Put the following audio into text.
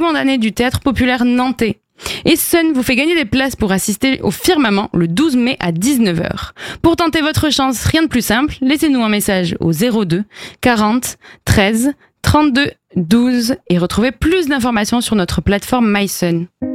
seconde année du Théâtre Populaire Nantais. Et Sun vous fait gagner des places pour assister au Firmament le 12 mai à 19h. Pour tenter votre chance, rien de plus simple, laissez-nous un message au 02 40 13 32 12 et retrouvez plus d'informations sur notre plateforme MySun.